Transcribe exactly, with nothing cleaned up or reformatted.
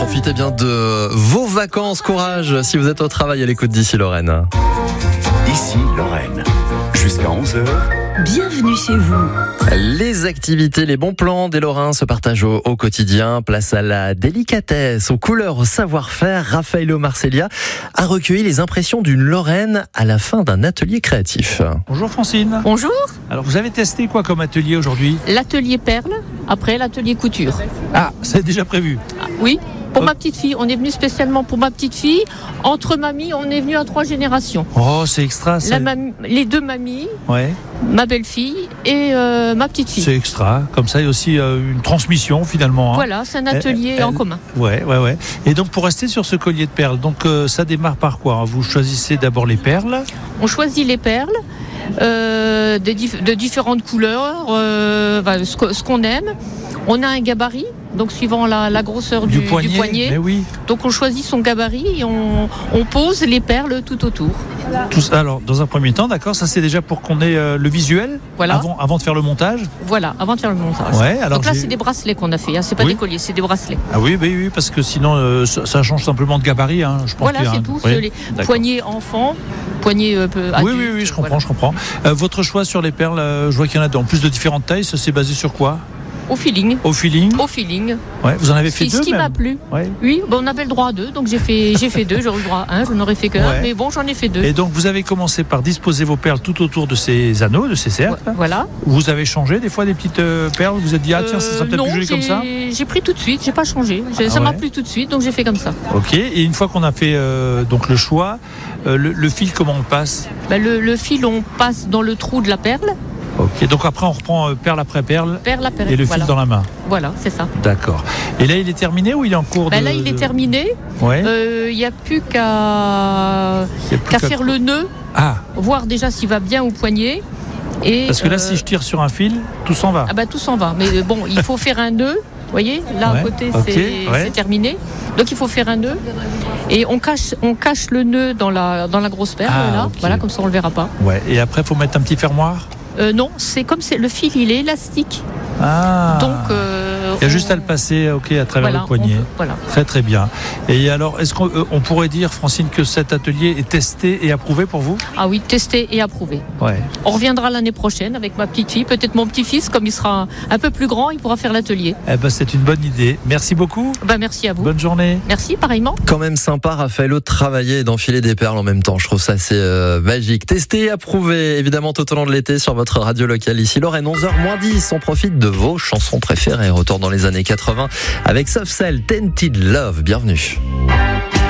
Profitez bien de vos vacances, courage si vous êtes au travail à l'écoute d'Ici Lorraine. Ici Lorraine, jusqu'à onze heures. Bienvenue chez vous. Les activités, les bons plans des Lorrains se partagent au, au quotidien. Place à la délicatesse, aux couleurs, au savoir-faire. Raffaello Marcellia a recueilli les impressions d'une Lorraine à la fin d'un atelier créatif. Bonjour Francine. Bonjour, Alors vous avez testé quoi comme atelier aujourd'hui? l'atelier perle, après l'atelier couture. Ah, c'est déjà prévu. Ah, oui, pour Oh. ma petite fille, on est venu spécialement pour ma petite fille. Entre mamies, on est venu à trois générations. Oh, c'est extra ça. La mamie- les deux mamies, Ouais, ma belle-fille et euh, ma petite fille. c'est extra. Comme ça, il y a aussi euh, une transmission finalement. hein. Voilà, c'est un atelier Elle- en elle- commun. Ouais, ouais, ouais. Et donc pour rester sur ce collier de perles, donc euh, ça démarre par quoi, hein? Vous choisissez d'abord les perles. On choisit les perles euh, de, dif- de différentes couleurs, euh, bah, ce que- ce qu'on aime. On a un gabarit, donc suivant la, la grosseur du, Du poignet, mais oui. Donc on choisit son gabarit et on, on pose les perles tout autour. Tout ça, alors, dans un premier temps, d'accord, ça c'est déjà pour qu'on ait euh, le visuel Voilà. avant, avant de faire le montage. Voilà, avant de faire le montage. Ouais, alors Donc là, j'ai- c'est des bracelets qu'on a fait, hein. C'est pas Oui. des colliers, c'est des bracelets. Ah oui, oui, oui, parce que sinon euh, ça, ça change simplement de gabarit, hein, je pense. Voilà, qu'il y a c'est un- tout. Oui, C'est les d'accord. poignées enfants, poignées euh, peu Oui, adultes. oui, oui, je comprends, voilà. je comprends. Euh, votre choix sur les perles, euh, je vois qu'il y en a en plus de différentes tailles, ça s'est basé sur quoi? Au feeling. Au feeling. Au feeling. Ouais, vous en avez fait C'est ce deux qui m'a même. plu. Ouais. Oui, bon, on avait le droit à deux, donc j'ai fait, j'ai fait deux. J'aurais le droit à un, je n'aurais fait qu'un. Ouais. Mais bon, j'en ai fait deux. Et donc vous avez commencé par disposer vos perles tout autour de ces anneaux, de ces cercles. Voilà. Vous avez changé des fois des petites euh, perles, vous vous êtes dit ah tiens ça serait Euh, peut-être non, plus joli comme ça. j'ai- j'ai pris tout de suite, j'ai pas changé. J'ai- Ah ça m'a ouais. plu tout de suite, donc j'ai fait comme ça. Ok, et une fois qu'on a fait euh, donc le choix, euh, le, le fil comment on le passe? Bah, le, le fil, on passe dans le trou de la perle, Ok, donc après on reprend euh, perle après perle perle à perle. et le voilà. fil dans la main. Voilà, c'est ça. D'accord. Et là il est terminé ou il est en cours Bah, de... là, il est terminé. Ouais. Il n'y a plus qu'à Il y a plus qu'à qu'à- faire le nœud, Ah, voir déjà s'il va bien au poignet. Et, parce que là euh, si je tire sur un fil, tout s'en va. ah bah tout s'en va. Mais euh, bon, il faut faire un nœud. Vous voyez, là Ouais, à côté, ok, c'est ouais. c'est terminé. Donc il faut faire un nœud. Et on cache, on cache le nœud dans la, dans la grosse perle, Ah, là. ok. Voilà, comme ça on le verra pas. Ouais. Et après faut mettre un petit fermoir. Euh, non, c'est comme c'est le fil, il est élastique. Ah. Donc euh, il y a juste on- à le passer, ok, à travers voilà, le poignet. on peut- voilà. Très très bien. Et alors, est-ce qu'on euh, on pourrait dire, Francine, que cet atelier est testé et approuvé pour vous? Ah oui, testé et approuvé. Ouais. On reviendra l'année prochaine avec ma petite fille, peut-être mon petit-fils, comme il sera un peu plus grand, il pourra faire l'atelier. Eh ben, c'est une bonne idée. Merci beaucoup. Ben, merci à vous. Bonne journée. Merci, pareillement. Quand même sympa, Raffaello, de travailler et d'enfiler des perles en même temps. Je trouve ça assez euh, magique. Testé et approuvé, évidemment, tout au long de l'été sur votre radio locale ici. Lorraine, onze heures moins dix. On profite de vos chansons préférées. Retour dans les années quatre-vingts avec Soft Cell, Tainted Love. Bienvenue.